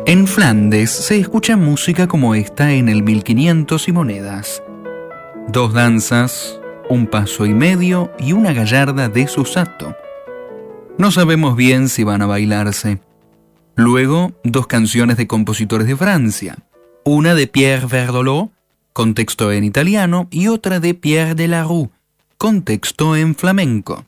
En Flandes se escucha música como esta en el 1500 y monedas. 2 danzas, 1 paso y medio y una gallarda de susato. No sabemos bien si van a bailarse. Luego, 2 canciones de compositores de Francia. Una de Pierre Verdolot, con texto en italiano, y otra de Pierre Delarue, con texto en flamenco.